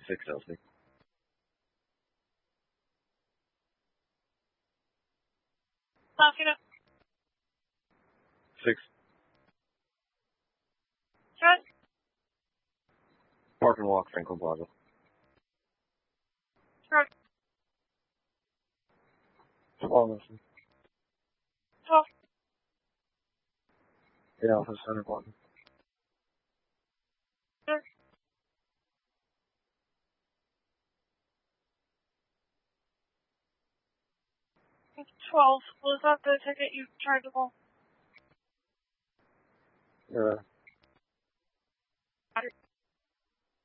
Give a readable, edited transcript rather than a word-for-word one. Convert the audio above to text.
6 Elsie. Lafayette. 6. Jet. Park and Walk, Franklin Plaza. Road. 12 Elsie. 12. 8 Alpha Center Plaza. 12. Was that the ticket you tried to call?